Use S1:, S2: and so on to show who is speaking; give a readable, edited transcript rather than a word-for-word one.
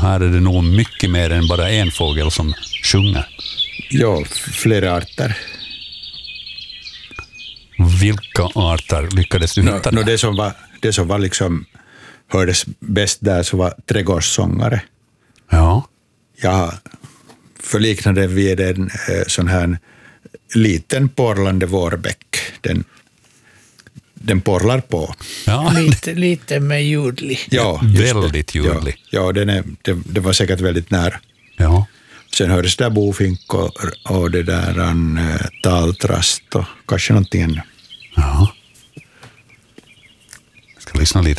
S1: här är det nog mycket mer än bara en fågel som sjunger.
S2: Ja, flera arter.
S1: Vilka arter lyckades du hitta?
S2: Det som var liksom hördes bäst där så var trädgårdssångare.
S1: Ja.
S2: Jag förliknade vid en sån här liten porlande vårbäck. Den porlar på.
S1: Ja.
S3: Lite med ljudlig.
S2: Ja,
S1: väldigt ljudlig.
S2: Ja, det var säkert väldigt nära.
S1: Ja.
S2: Sen hördes där bofink och det där taltrast och kanske någonting ännu.
S1: Ja. Jag ska lyssna lite.